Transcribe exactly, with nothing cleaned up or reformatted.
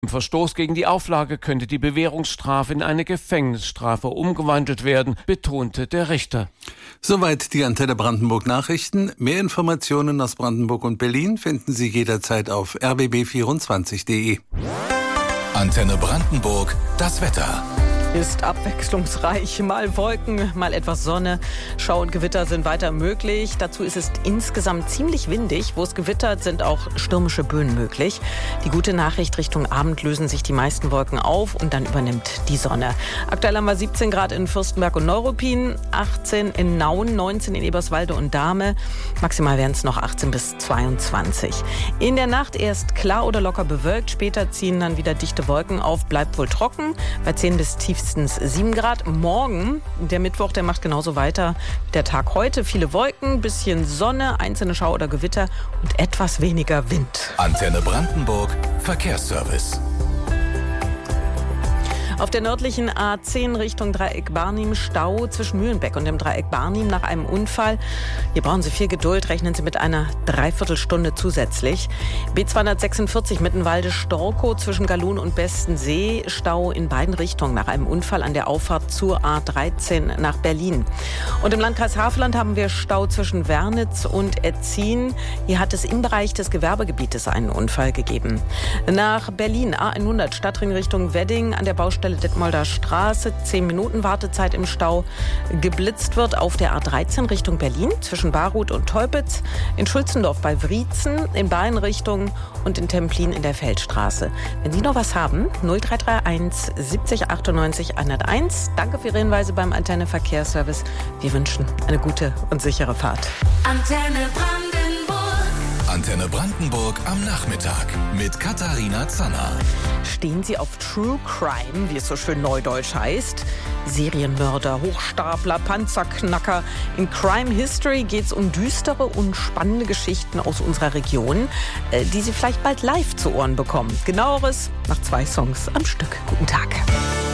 Im Verstoß gegen die Auflage könnte die Bewährungsstrafe in eine Gefängnisstrafe umgewandelt werden, betonte der Richter. Soweit die Antenne Brandenburg Nachrichten. Mehr Informationen aus Brandenburg und Berlin finden Sie jederzeit auf r b b vierundzwanzig punkt d e. Antenne Brandenburg, das Wetter. Ist abwechslungsreich. Mal Wolken, mal etwas Sonne. Schau und Gewitter sind weiter möglich. Dazu ist es insgesamt ziemlich windig. Wo es gewittert, sind auch stürmische Böen möglich. Die gute Nachricht: Richtung Abend lösen sich die meisten Wolken auf und dann übernimmt die Sonne. Aktuell haben wir siebzehn Grad in Fürstenberg und Neuruppin, achtzehn in Nauen, neunzehn in Eberswalde und Dahme. Maximal werden es noch achtzehn bis zweiundzwanzig. In der Nacht erst klar oder locker bewölkt. Später ziehen dann wieder dichte Wolken auf. Bleibt wohl trocken. Bei zehn bis tiefstens sieben Grad. Morgen, der Mittwoch, der macht genauso weiter. Der Tag heute, viele Wolken, bisschen Sonne, einzelne Schau oder Gewitter und etwas weniger Wind. Antenne Brandenburg, Verkehrsservice. Auf der nördlichen A zehn Richtung Dreieck Barnim Stau zwischen Mühlenbeck und dem Dreieck Barnim nach einem Unfall. Hier brauchen Sie viel Geduld, rechnen Sie mit einer Dreiviertelstunde zusätzlich. B zweihundertsechsundvierzig Mittenwalde-Storkow zwischen Galun und Bestensee. Stau in beiden Richtungen nach einem Unfall an der Auffahrt zur A dreizehn nach Berlin. Und im Landkreis Havelland haben wir Stau zwischen Wernitz und Etzin. Hier hat es im Bereich des Gewerbegebietes einen Unfall gegeben. Nach Berlin A hundert Stadtring Richtung Wedding an der Baustelle Detmolder Straße, zehn Minuten Wartezeit im Stau. Geblitzt wird auf der A dreizehn Richtung Berlin zwischen Baruth und Teupitz, in Schulzendorf bei Wriezen, in beiden Richtungen und in Templin in der Feldstraße. Wenn Sie noch was haben, null drei drei eins siebzig achtundneunzig hunderteins. Danke für Ihre Hinweise beim Antenne Verkehrsservice. Wir wünschen eine gute und sichere Fahrt. Antenne Brandenburg. Antenne Brandenburg am Nachmittag mit Katharina Zanner. Stehen Sie auf True Crime, wie es so schön neudeutsch heißt? Serienmörder, Hochstapler, Panzerknacker. In Crime History geht es um düstere und spannende Geschichten aus unserer Region, die Sie vielleicht bald live zu Ohren bekommen. Genaueres nach zwei Songs am Stück. Guten Tag.